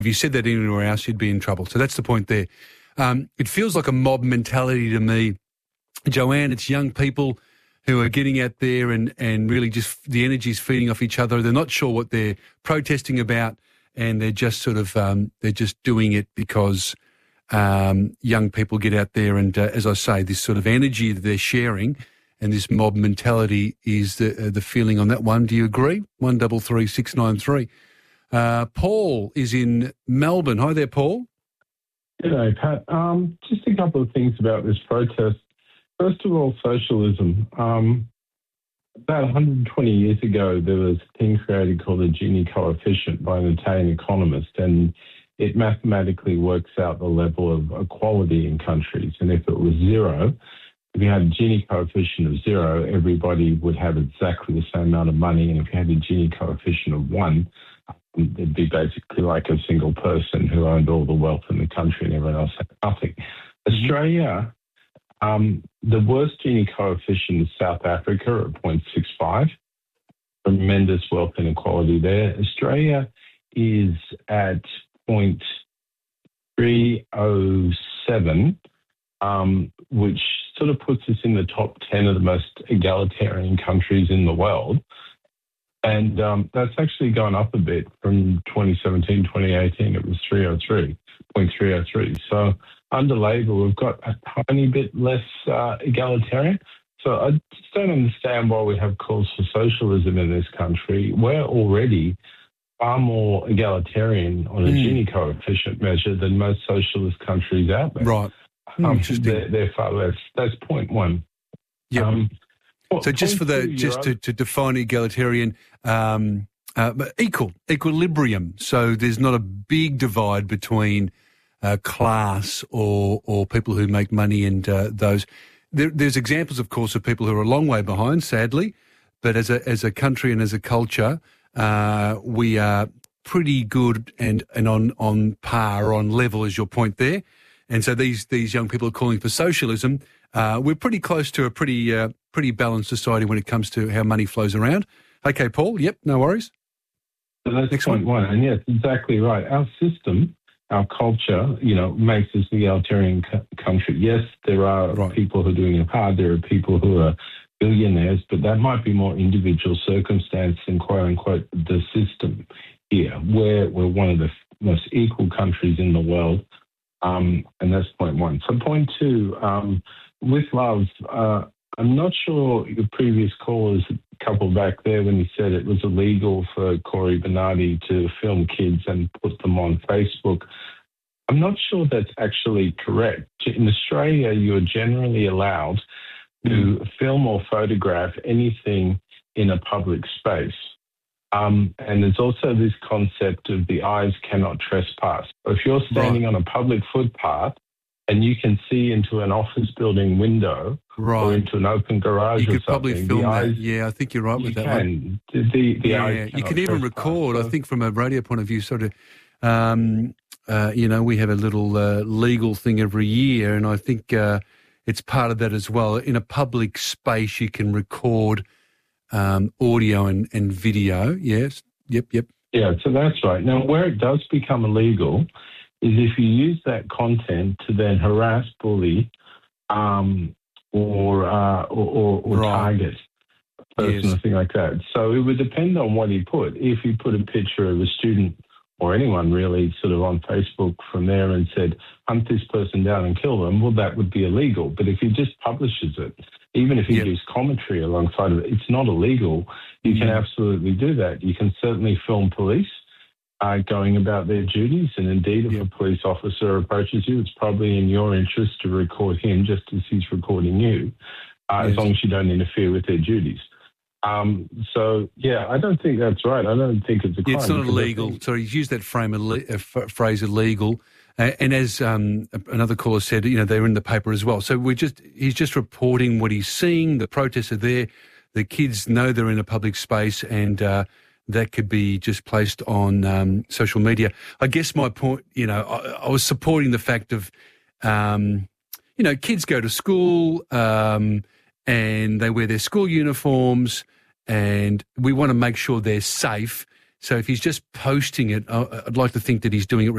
If you said that anywhere else, you'd be in trouble. So that's the point there. It feels like a mob mentality to me, Joanne. It's young people who are getting out there and really just the energy's feeding off each other. They're not sure what they're protesting about, and they're just sort of they're just doing it because young people get out there and, as I say, this sort of energy that they're sharing and this mob mentality is the feeling on that one. Do you agree? 133693. Paul is in Melbourne. Hi there, Paul. G'day, Pat. Just a couple of things about this protest. First of all, socialism. About 120 years ago, there was a thing created called the Gini coefficient by an Italian economist, and it mathematically works out the level of equality in countries. And if it was zero, if you had a Gini coefficient of zero, everybody would have exactly the same amount of money. And if you had a Gini coefficient of 1, it'd be basically like a single person who owned all the wealth in the country and everyone else had nothing. Australia, the worst Gini coefficient is South Africa at 0.65. Tremendous wealth inequality there. Australia is at 0.307, which sort of puts us in the top 10 of the most egalitarian countries in the world. And that's actually gone up a bit from 2017, 2018. It was 0.303. So under Labor, we've got a tiny bit less egalitarian. So I just don't understand why we have calls for socialism in this country. We're already far more egalitarian on a Gini coefficient measure than most socialist countries out there. Right. They're far less. That's point one. Yeah. So just for to define egalitarian, equilibrium. So there's not a big divide between class or people who make money and those. There's examples, of course, of people who are a long way behind, sadly. But as a country and as a culture, we are pretty good and on par, on level, is your point there. And so these young people are calling for socialism. We're pretty close to a pretty balanced society when it comes to how money flows around. Okay, Paul. Yep, no worries. So that's Next point one. And yes, exactly right. Our system, our culture, makes us an egalitarian country. Yes, there are people who are doing it hard. There are people who are billionaires, but that might be more individual circumstance than quote unquote the system here. We're one of the most equal countries in the world. And that's point one. So point two, with love, I'm not sure your previous callers, a couple back there, when you said it was illegal for Corey Bernardi to film kids and put them on Facebook. I'm not sure that's actually correct. In Australia, you're generally allowed to film or photograph anything in a public space. And there's also this concept of the eyes cannot trespass. If you're standing on a public footpath and you can see into an office building window or into an open garage, you could probably film that. Yeah, I think you're right with that one. The eyes you can even record. I think from a radio point of view, sort of. We have a little legal thing every year, and I think it's part of that as well. In a public space, you can record audio and video. Yes. Yep. Yeah, so that's right. Now, where it does become illegal is if you use that content to then harass, bully, or target a person or thing like that. So it would depend on what he put. If he put a picture of a student or anyone really sort of on Facebook from there and said, hunt this person down and kill them, well, that would be illegal. But if he just publishes it, even if he gives commentary alongside of it, it's not illegal. You can absolutely do that. You can certainly film police going about their duties. And indeed, if a police officer approaches you, it's probably in your interest to record him just as he's recording you, as long as you don't interfere with their duties. I don't think that's right. I don't think it's a crime. It's not illegal. Sorry, he's used that phrase illegal. And as another caller said, they're in the paper as well. So he's just reporting what he's seeing. The protests are there. The kids know they're in a public space, and that could be just placed on social media. I guess my point, I was supporting the fact of, kids go to school and they wear their school uniforms, and we want to make sure they're safe. So if he's just posting it, I'd like to think that he's doing it